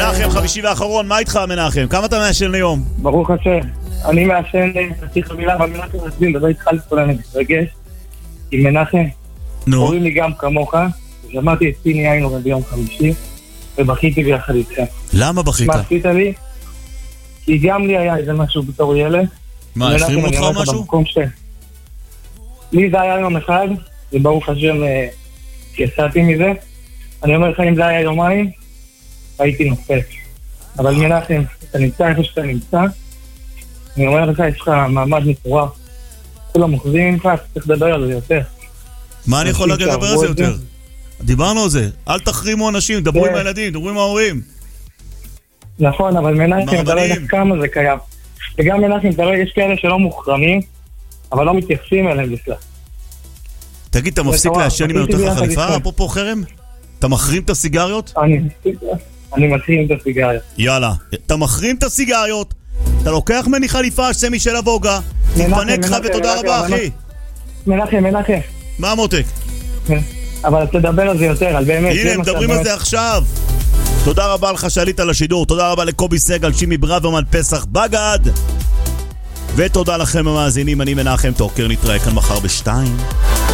מנחם, חמישי ואחרון, מה איתך מנחם? כמה אתה מעשן ליום? ברוך השם, אני מעשן חצי חבילה, אבל מנחם רצים, ולא התחלתי כל אני מתרגש. עם מנחם, קוראים לי גם כמוך, שמעתי את פיני היינו ביום חמישי, ובכיתי ביחד איתכם. למה בכית? מה עשית לי? כי גם לי היה איזה משהו בתור ילד. מה, החרימו אותך או משהו? לי זה היה יום אחד, וברוך השם יצאתי מזה. אני אומר לך, אם זה היה יומיים, הייתי נופל. אבל מנחם, אתה נמצא איפה שאתה נמצא, אני אומר לך, יש לך מעמד מפורח. כולם מוחזים ממך, צריך לדבר על זה יותר. מה אני יכול לדבר על זה יותר? דיברנו על זה. אל תחרימו אנשים, דברו עם הילדים, דברו עם ההורים. נכון, אבל מנחם, אתה לא יודע כמה זה קיים. וגם מנחם, אתה רואה, יש כאלה שלא מוחרמים, אבל לא מתייחסים אליהם בכלל. תגיד, אתה מפסיק לעשן עם יותר החליפה, אפרופו חרם? אתה מחרים את הסיגריות? אני מחרים את הסיגריות. יאללה, אתה מחרים את הסיגריות, אתה לוקח מני חליפה, עושה מישל אבוגה, תתפנק לך ותודה רבה, אחי. מנחם. מה מותק? אבל תדבר על זה יותר, על באמת. הנה, מדברים על זה עכשיו. תודה רבה לך שעלית לשידור, תודה רבה לקובי סגל, שימי ברוורמן, פסח בגד. ותודה לכם המאזינים, אני מנחם טוקר, נתראה כאן מחר ב2.